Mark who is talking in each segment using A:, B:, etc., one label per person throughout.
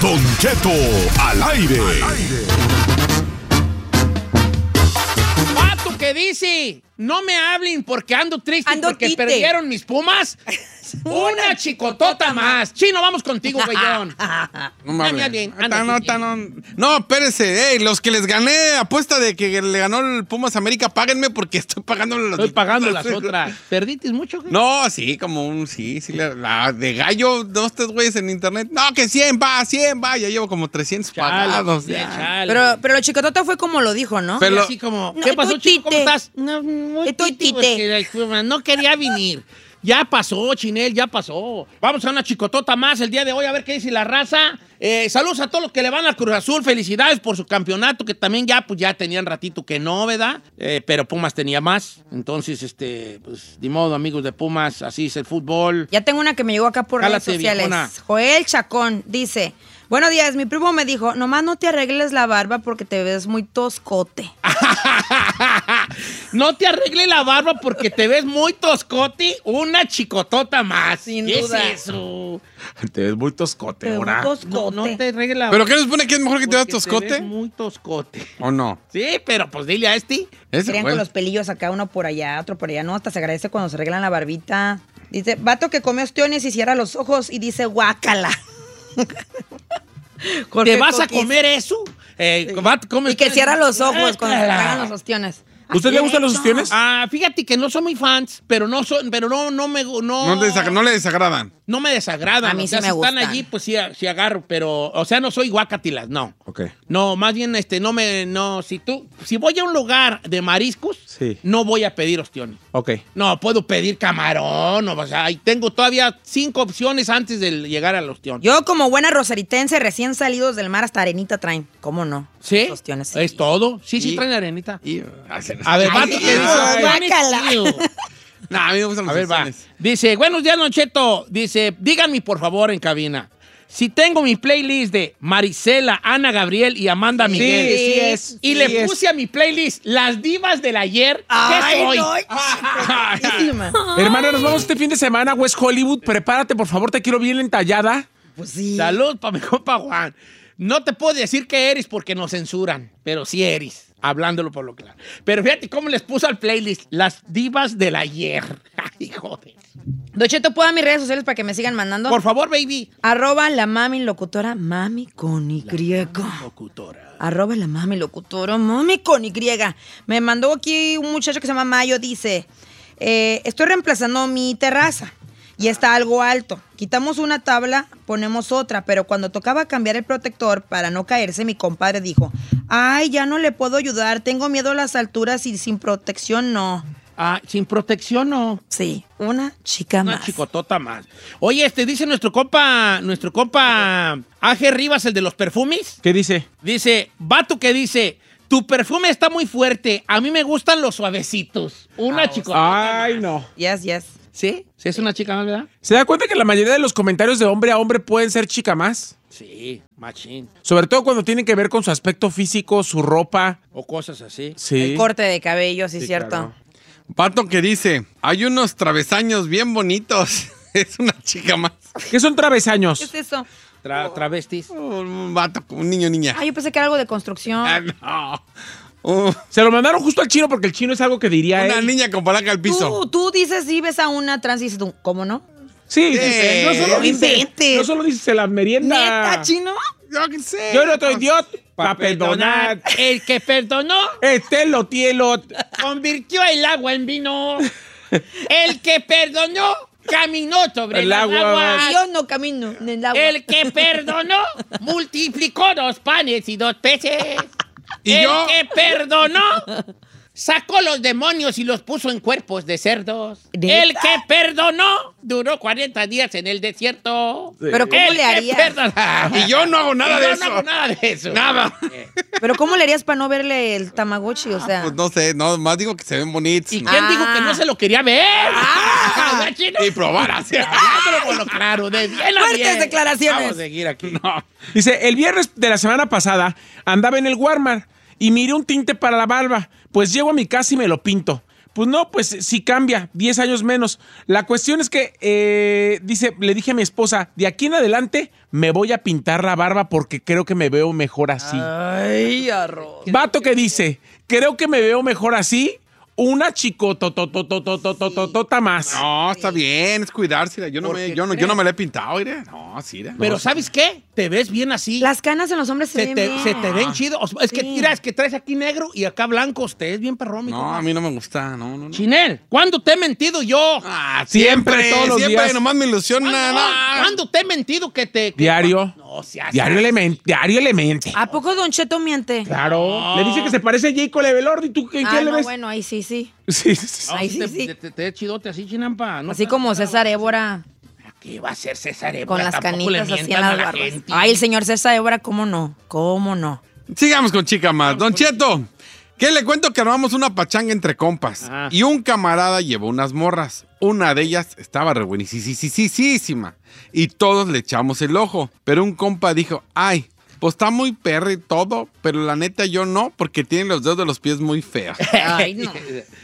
A: Don Cheto al aire.
B: Vato que dice, no me hablen porque ando triste porque
C: tite.
B: perdieron mis Pumas. Una chicotota más. Chino, vamos contigo, güeyón.
D: No me
B: Anda
D: hablen.
B: bien, anda bien.
D: No, espérese. Los que les gané apuesta de que le ganó el Pumas América, páguenme porque estoy pagando las
B: Estoy pagando las otras. ¿Perdiste mucho, güey?
D: No, sí, como un... Sí, la de gallo, dos, tres güeyes en internet. No, que 100 va. Ya llevo como 300 pagados.
B: Chale,
D: Ya.
B: chale.
C: Pero lo chicotota fue como lo dijo, ¿no?
D: Pero-
B: Así como,
C: No,
B: ¿qué pasó,
C: estoy
B: Chino? ¿Cómo
C: tite.
B: estás? No, muy
C: Estoy
B: tite,
C: tite.
B: porque no quería venir. Ya pasó, Chinel, ya pasó. Vamos a una chicotota más el día de hoy, a ver qué dice la raza. Saludos a todos los que le van al Cruz Azul. Felicidades por su campeonato, que también ya tenían ratito que no, ¿verdad? Pero Pumas tenía más. Entonces, pues, de modo, amigos de Pumas, así es el fútbol.
C: Ya tengo una que me llegó acá por
B: Cálate,
C: redes sociales.
B: viejona.
C: Joel Chacón dice: buenos días, mi primo me dijo, nomás no te arregles la barba porque te ves muy toscote.
B: No te arregle la barba porque te ves muy toscote. Una chicotota más.
C: Sin
B: ¿Qué
C: duda.
B: es eso?
D: Te ves muy toscote,
C: Te ves
D: ahora.
C: muy toscote.
B: No te arregle la
D: ¿Pero qué les pone que es mejor que te veas
B: porque
D: toscote?
B: ves muy toscote.
D: ¿O no?
B: Sí, pero pues dile a este.
D: Ese
C: Serían
D: fue.
C: con los pelillos acá, uno por allá, otro por allá. No, hasta se agradece cuando se arreglan la barbita. Dice, vato que come ostiones y cierra los ojos y dice, guácala.
B: ¿Te vas a comer eso?
C: Y que cierra los ojos cuando se hagan los ostiones.
E: ¿Usted le gustan los ostiones?
B: Fíjate que no soy muy fans, pero no
D: No le desagradan.
B: no me desagradan.
C: A mí
B: O sea,
C: sí me
B: si están
C: gustan.
B: allí, pues sí agarro, pero, o sea, no soy guacatilas, no.
E: Ok.
B: No, más bien, si voy a un lugar de mariscos,
E: Sí.
B: no voy a pedir ostiones.
E: Ok.
B: No, puedo pedir camarón, o sea, y tengo todavía 5 opciones antes de llegar al ostión.
C: Yo, como buena rosaritense, recién salidos del mar, hasta arenita traen. ¿Cómo no?
B: ¿Sí?
C: Los ostiones, sí.
B: ¿Es todo? Sí,
D: Y-
B: traen arenita.
D: Hacen-
B: A ver,
C: Ay,
B: vato, ¿qué
C: ay,
B: dice?
C: guácala.
B: Tío.
D: No, a mí me gustan
B: A
D: los
B: ver, va.
D: ostiones.
B: Dice, buenos días, Don Cheto. Dice, díganme, por favor, en cabina. Si tengo mi playlist de Marisela, Ana Gabriel y Amanda Miguel.
E: sí es.
B: Y
E: sí
B: le
E: es.
B: puse a mi playlist las divas del ayer. ¿Qué
C: Ay,
B: soy?
C: no,
E: Hermana, nos vamos este fin de semana a West Hollywood. Prepárate, por favor, te quiero bien entallada.
C: Pues sí.
B: Salud para mi compa Juan. No te puedo decir que eres porque nos censuran, pero sí eres, hablándolo por lo claro. Pero fíjate cómo les puso al playlist las divas del ayer. Ay, joder.
C: Don Cheto, ¿puedo dar mis redes sociales para que me sigan mandando?
B: Por favor, baby.
C: Arroba la mami locutora, mami con Y.
B: Locutora.
C: Arroba la mami locutora, mami con Y. Me mandó aquí un muchacho que se llama Mayo, dice, estoy reemplazando mi terraza y está algo alto. Quitamos una tabla, ponemos otra, pero cuando tocaba cambiar el protector para no caerse, mi compadre dijo, ay, ya no le puedo ayudar, tengo miedo a las alturas y sin protección no.
B: Sin protección no.
C: Sí, una chica
B: Una
C: más.
B: chicotota más. Oye, dice nuestro compa AG Rivas, el de los perfumes.
E: ¿Qué dice?
B: Dice, vato que dice, tu perfume está muy fuerte, a mí me gustan los suavecitos. Una chicotota.
E: Ay, no.
C: Yes, yes.
B: ¿Sí? ¿Sí es una chica más, verdad?
E: ¿Se da cuenta que la mayoría de los comentarios de hombre a hombre pueden ser chica más?
B: Sí, machín.
E: Sobre todo cuando tienen que ver con su aspecto físico, su ropa.
B: O cosas así.
E: Sí.
C: El corte de cabello, sí,
E: Sí,
C: cierto.
E: claro.
D: Pato que dice, hay unos travesaños bien bonitos. Es una chica más.
E: ¿Qué son travesaños?
C: ¿Qué es eso?
B: Travestis.
D: Un vato, un niño, niña.
C: Ah, yo pensé que era algo de construcción.
D: No.
E: Se lo mandaron justo al chino porque el chino es algo que diría
D: Una
E: él.
D: niña con palanca al piso.
C: Tú dices, si ves a una trans y dices tú, ¿cómo no?
E: Sí,
D: Sí.
E: dice, no solo
C: No
E: dice,
C: inventes.
E: no solo dice se las merienda.
C: ¿Neta, chino?
D: Yo qué sé.
E: Yo no estoy idiota para perdonar.
B: El que perdonó
E: Lo tielo.
B: convirtió el agua en vino. El que perdonó caminó sobre
E: El
B: las
E: agua.
B: aguas.
C: Yo no camino en el agua.
B: El que perdonó multiplicó 2 panes y 2 peces.
D: ¿Y
B: el
D: yo?
B: que perdonó sacó los demonios y los puso en cuerpos de cerdos.
C: ¿Neta?
B: El que perdonó duró 40 días en el desierto.
C: Pero ¿cómo
B: El
C: le
B: que
C: harías?
B: perdona-
D: Y yo no hago nada
B: Y
D: de
B: yo
D: eso.
B: no hago nada de eso.
D: Nada.
C: Pero ¿cómo le harías para no verle el Tamagotchi? O sea,
D: Pues no sé, no, más digo que se ven bonitos.
B: ¿Y quién dijo que no se lo quería ver? ¿Verdad, chino?
D: Y probar así.
B: Hablándolo con lo claro, de bien a
C: Fuertes
B: bien.
C: declaraciones.
B: Vamos a seguir aquí.
E: Dice, el viernes de la semana pasada andaba en el Walmart y miré un tinte para la barba. Pues llego a mi casa y me lo pinto. Pues no, pues sí cambia, 10 años menos. La cuestión es que, le dije a mi esposa, de aquí en adelante me voy a pintar la barba porque creo que me veo mejor así.
C: Ay, arroz.
E: Vato que dice, creo que me veo mejor así, una chicotototototototota más.
D: No, está bien, es cuidársela. Yo no me la he pintado, mire. No, sí.
B: Pero ¿sabes qué? Te ves bien así.
C: Las canas en los hombres se ven bien.
B: Se te ven chido. Es que, mira, es que traes aquí negro y acá blanco. Te ves bien perrón, mi
D: No,
B: compa.
D: a mí no me gusta. No.
B: Chinel, ¿cuándo te he mentido yo?
E: Siempre, todos los días.
D: Nomás me ilusiona.
B: ¿Cuándo te he mentido que te...
E: Diario.
B: No, seas...
E: Diario le mente.
C: ¿A poco Don Cheto miente?
E: Claro.
B: No.
E: Le dice que se parece a Jacob Elordi. ¿Tú qué le ves?
C: Bueno, ahí sí.
E: Sí.
C: Ay, sí.
B: Te ves chidote así, Chinampa. No
C: Así como César Évora.
B: ¿Qué va a hacer César Évora?
C: Con las
B: Tampoco le
C: canitas así en
B: mientan a
C: las
B: la
C: barbas.
B: gente.
C: Ay, el señor César Évora, ¿cómo no?
D: Sigamos con chica más. Don Cheto, ¿qué le cuento? Que armamos una pachanga entre compas. Y un camarada llevó unas morras. Una de ellas estaba re buenísima. Y todos le echamos el ojo. Pero un compa dijo, ay, pues está muy perro y todo, pero la neta yo no, porque tiene los dedos de los pies muy feos.
C: Ay, no.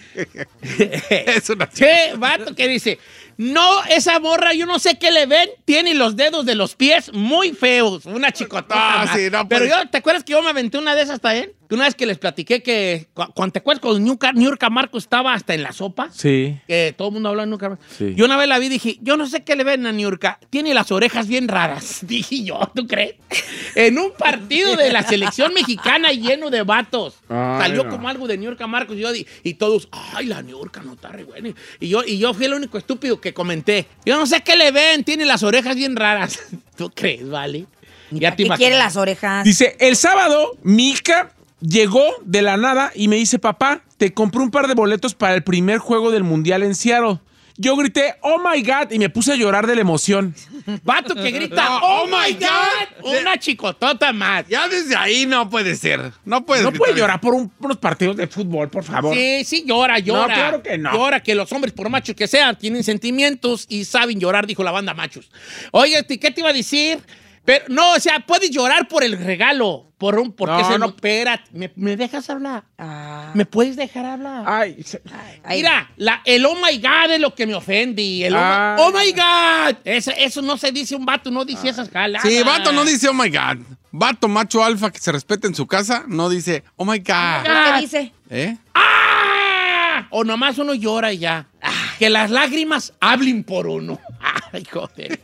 D: Es una
B: ¿Qué vato que dice? No, esa morra, yo no sé qué le ven, tiene los dedos de los pies muy feos. Una chicotota.
D: No, sí, no
B: Pero
D: puede.
B: ¿te acuerdas que yo me aventé una de esas también? Que una vez que les platiqué que, cuando te acuerdas cuando Niurka Marcos estaba hasta en la sopa,
E: Sí.
B: que todo el mundo habla de Niurka Marcos.
E: Sí.
B: Yo una vez la vi y dije, yo no sé qué le ven a Niurka, tiene las orejas bien raras. Dije yo, ¿tú crees? En un partido de la selección mexicana lleno de vatos.
E: Ay,
B: Salió
E: no.
B: como algo de Niurka Marcos y todos, ay, la Niurka no está re buena. Y yo fui el único estúpido que comenté. Yo no sé qué le ven, tiene las orejas bien raras. ¿Tú crees, vale? Ya te
C: ¿Qué
B: imaginas.
C: quiere las orejas?
E: Dice, el sábado, mi hija llegó de la nada y me dice, papá, te compré un par de boletos para el primer juego del Mundial en Seattle. Yo grité, oh my God, y me puse a llorar de la emoción.
B: Vato que grita,
D: No,
B: oh
D: oh
B: my
D: my
B: God,
D: God.
B: una chicotota más.
D: Ya desde ahí no puede ser. No puede
E: No puede llorar por unos partidos de fútbol, por favor.
B: Sí, llora.
E: No, claro que no.
B: Llora, que los hombres, por machos que sean, tienen sentimientos y saben llorar, dijo la banda machos. Oye, ¿qué te iba a decir? Pero, no, o sea, puedes llorar por el regalo, porque
E: No.
B: Espérate, ¿me dejas hablar?
C: Ah.
B: ¿Me puedes dejar hablar?
E: Ay,
C: Ay.
B: Mira, el oh my God es lo que me ofende. El
E: Ah.
B: oh my God. Eso no se dice un vato, no dice esas jaladas.
D: Sí, vato no dice oh my God. Vato macho alfa que se respeta en su casa no dice oh my God.
C: ¿Qué dice?
D: ¿Eh?
B: ¡Ah! O nomás uno llora y ya. Que las lágrimas hablen por uno. Ay, joder.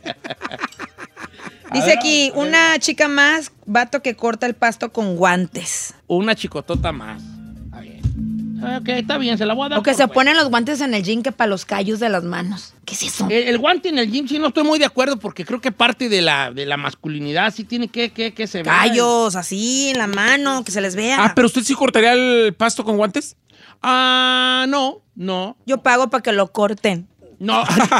C: Dice aquí, una chica más, vato que corta el pasto con guantes.
B: Una chicotota más. Está bien. Ok, está bien, se la voy a dar.
C: O que
B: por
C: se
B: buena.
C: ponen los guantes en el gym que para los callos de las manos. ¿Qué es eso?
B: El guante en el gym sí no estoy muy de acuerdo porque creo que parte de la masculinidad sí tiene que se vea.
C: Callos, así, en la mano, que se les vea.
E: Ah, pero usted sí cortaría el pasto con guantes.
B: No.
C: Yo pago para que lo corten.
B: No.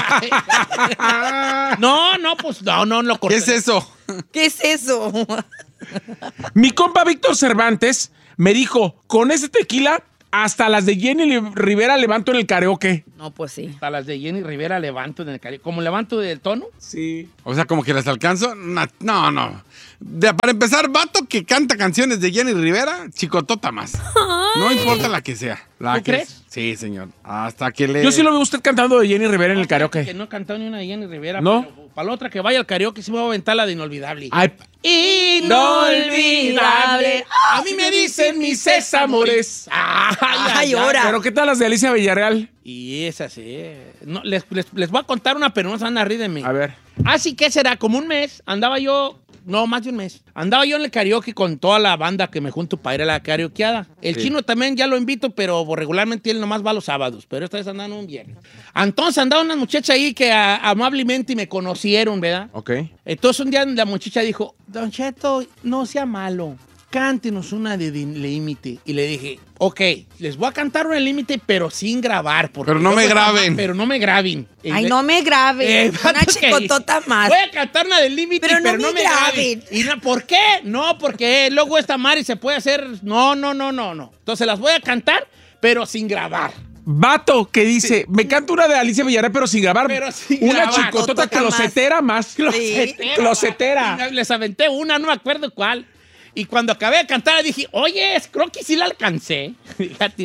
B: Pues no lo
D: ¿Qué
B: corté.
D: es eso?
C: ¿Qué es eso?
E: Mi compa Víctor Cervantes me dijo, con ese tequila, hasta las de Jenny Rivera levanto en el karaoke.
C: No, pues sí.
B: Hasta las de Jenny Rivera levanto en el cariño. ¿Cómo levanto del tono?
E: Sí.
D: O sea, como que las alcanzo. No. Para empezar, vato que canta canciones de Jenny Rivera, chicotota más. No importa la que sea.
B: ¿Tú crees?
D: Sí, señor. Hasta que le...
E: Yo sí lo veo a usted cantando de Jenny Rivera en el
B: Que
E: karaoke.
B: no he cantado ni una de Jenny Rivera.
E: ¿No?
B: Pero para la otra que vaya al karaoke sí me voy a aventar la de Inolvidable.
E: Ay,
B: Inolvidable. A mí me dicen mis sésamores.
C: Ay, ahora.
E: pero ¿qué tal las de Alicia Villarreal?
B: Y es así. No, les voy a contar una, pero no se van a reír de mí.
E: A ver.
B: Así que será como un mes. Andaba yo, no, más de un mes. Andaba yo en el karaoke con toda la banda que me junto para ir a la karaokeada. El chino también ya lo invito, pero regularmente él nomás va los sábados. Pero esta vez andaban un viernes. Entonces andaba una muchacha ahí que amablemente me conocieron, ¿verdad?
E: Ok.
B: Entonces un día la muchacha dijo, Don Cheto, no sea malo, cántenos una de Límite. Y le dije, ok, les voy a cantar una de Límite, pero sin grabar. Porque
D: Pero no
B: luego
D: me
B: está
D: graben.
B: mal, pero no me graben.
C: Ay, no me grabe. Una
B: vato que
C: chicotota
B: dice,
C: más.
B: Voy a cantar una de Límite,
C: Pero
B: pero,
C: no
B: no
C: me
B: me graben.
C: graben.
B: ¿Y por qué? No, porque luego esta Mari se puede hacer... No. Entonces las voy a cantar, pero sin grabar.
E: Vato que dice, me canta una de Alicia Villarreal, pero sin grabar.
B: Pero sin
E: una
B: grabar.
E: chicotota
C: Chicotota
E: closetera más.
B: Closetera.
E: Closetera.
B: Les aventé una, no me acuerdo cuál. Y cuando acabé de cantar dije, oye, creo que sí la alcancé. Fíjate.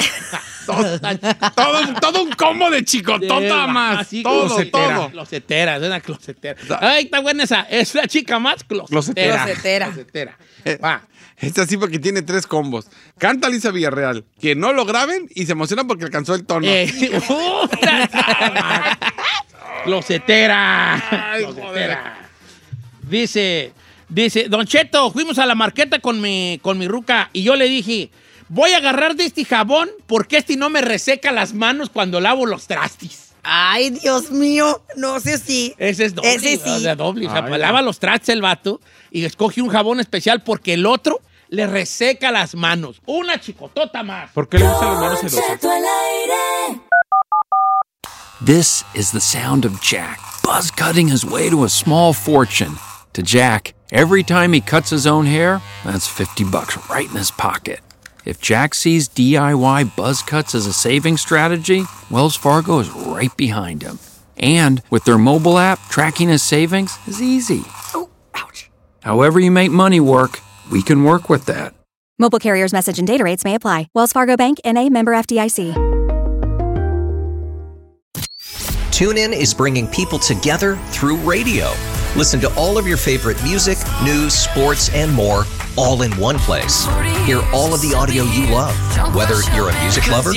D: Todo un combo de chicotota más.
B: Así,
D: Todo.
B: Closetera, es una closetera. Ay, está buena esa. Es la chica más closetera. Closetera. Va.
D: Esta sí porque tiene 3 combos. Canta Lisa Villarreal. Que no lo graben y se emocionan porque alcanzó el tono.
B: Closetera.
D: Ay,
B: Closetera. Dice, Don Cheto, fuimos a la marqueta con mi ruca y yo le dije, voy a agarrar de este jabón porque este no me reseca las manos cuando lavo los trastes.
C: Ay, Dios mío, no sé si.
B: Ese es doble.
C: Ese sí.
B: Doble. O sea, lava los trastes el vato y escoge un jabón especial porque el otro le reseca las manos. Una chicotota más.
E: ¿Por qué le gustan las manos sedosas?
F: This is the sound of Jack, buzz cutting his way to a small fortune. To Jack, every time he cuts his own hair, that's $50 right in his pocket. If Jack sees DIY buzz cuts as a saving strategy, Wells Fargo is right behind him. And with their mobile app, tracking his savings is easy.
C: Oh, ouch.
F: However you make money work, we can work with that.
G: Mobile carriers' message and data rates may apply. Wells Fargo Bank, N.A., member FDIC.
H: TuneIn is bringing people together through radio. Listen to all of your favorite music, news, sports, and more, all in one place. Hear all of the audio you love, whether you're a music lover,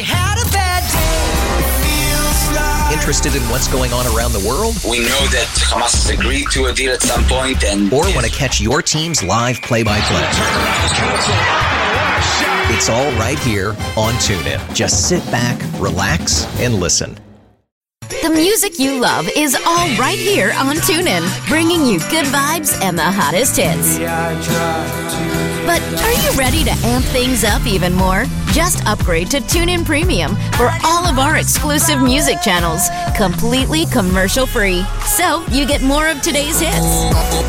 H: interested in what's going on around the world,
I: we know that Hamas has agreed to a deal at some point, and
H: or want to catch your team's live play-by-play. It's all right here on TuneIn. Just sit back, relax, and listen.
J: The music you love is all right here on TuneIn, bringing you good vibes and the hottest hits. But are you ready to amp things up even more? Just upgrade to TuneIn Premium for all of our exclusive music channels, completely commercial-free. So you get more of today's hits,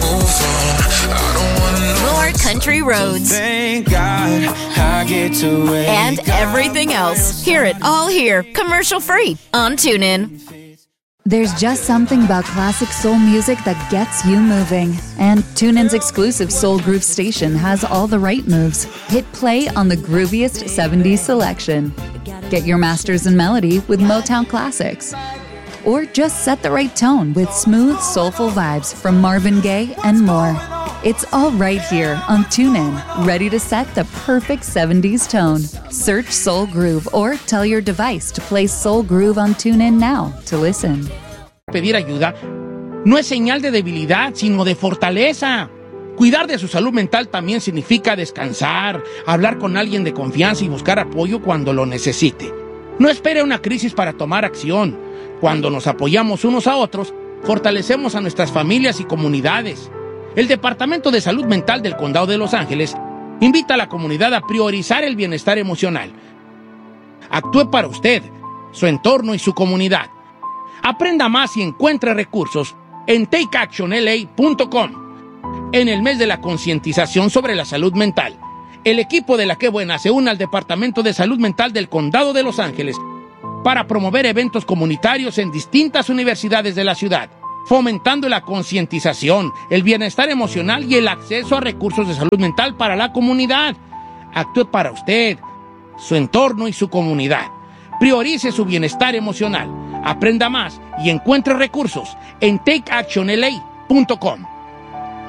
J: more country roads,
K: thank God I get to wake
J: and everything else. Hear it all here, commercial-free on TuneIn.
L: There's just something about classic soul music that gets you moving. And TuneIn's exclusive Soul Groove station has all the right moves. Hit play on the grooviest 70s selection. Get your masters in melody with Motown classics. Or just set the right tone with smooth, soulful vibes from Marvin Gaye and more. It's all right here on TuneIn, ready to set the perfect 70s tone. Search Soul Groove or tell your device to play Soul Groove on TuneIn now to listen.
B: Pedir ayuda no es señal de debilidad, sino de fortaleza. Cuidar de su salud mental también significa descansar, hablar con alguien de confianza y buscar apoyo cuando lo necesite. No espere una crisis para tomar acción. Cuando nos apoyamos unos a otros, fortalecemos a nuestras familias y comunidades. El Departamento de Salud Mental del Condado de Los Ángeles invita a la comunidad a priorizar el bienestar emocional. Actúe para usted, su entorno y su comunidad. Aprenda más y encuentre recursos en takeactionla.com. En el mes de la concientización sobre la salud mental, el equipo de La Qué Buena se une al Departamento de Salud Mental del Condado de Los Ángeles para promover eventos comunitarios en distintas universidades de la ciudad, fomentando la concientización, el bienestar emocional y el acceso a recursos de salud mental para la comunidad. Actúe para usted, su entorno y su comunidad. Priorice su bienestar emocional. Aprenda más y encuentre recursos en takeactionla.com.